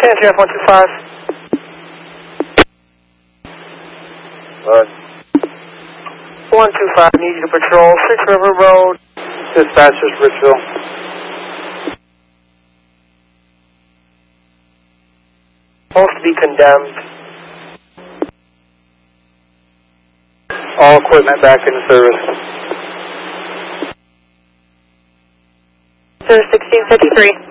NCF 125. Good. 125, need you to patrol 6 River Road. Dispatchers, Richville. Supposed to be condemned. All equipment back into service. Sir, 1653.